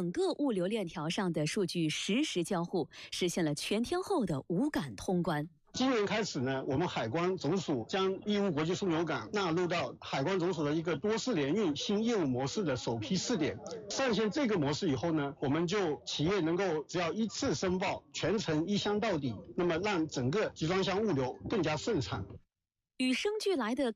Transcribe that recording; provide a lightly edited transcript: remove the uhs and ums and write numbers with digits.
整个物流链条上的数据实时交互，实现了全天候的无感通关。 今年开始呢，我们海关总署将义乌国际枢纽港纳入到海关总署的一个多式联运新业务模式的首批试点。上线这个模式以后呢，我们就企业能够只要一次申报，全程一箱到底，那么让整个集装箱物流更加顺畅。 与生俱来的